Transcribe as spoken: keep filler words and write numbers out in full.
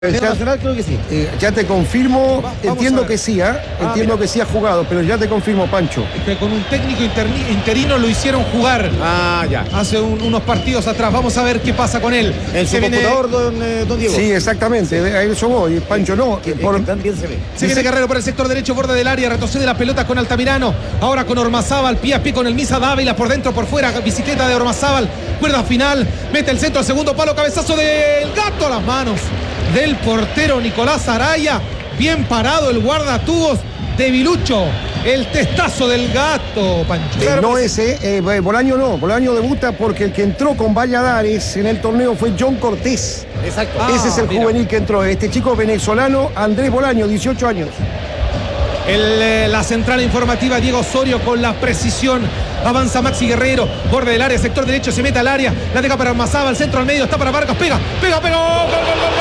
Nacional creo que sí. Eh, ya te confirmo, Va, entiendo que sí, ¿eh? Ah, entiendo mira. que sí ha jugado, pero ya te confirmo, Pancho. Es que con un técnico interni- interino lo hicieron jugar Ah, ya. hace un- unos partidos atrás. Vamos a ver qué pasa con él. En su Se viene- computador, don, eh, don Diego. Sí, exactamente, a eso voy, Pancho no. Que- por- que también se ve. Se viene Guerrero por el sector derecho, borde del área, retrocede las pelotas con Altamirano, ahora con Ormazábal, pie a pie con el Misa Dávila, por dentro, por fuera, bicicleta de Ormazábal, cuerda final, mete el centro al segundo palo, cabezazo del Gato a las manos del portero Nicolás Araya, bien parado el guardatubos de Vilucho, el testazo del Gato, Pancho. Eh, no ese, eh, Bolaño no, Bolaño debuta porque el que entró con Valladares en el torneo fue John Cortés. Exacto. Ah, Ese es el mira. juvenil que entró, este chico venezolano, Andrés Bolaño, dieciocho años. El, eh, la central informativa Diego Osorio con la precisión. Avanza Maxi Guerrero, borde del área, sector derecho, se mete al área, la deja para Ormazábal, centro al medio, está para Vargas, pega, pega, pega, gol, gol, gol, gol.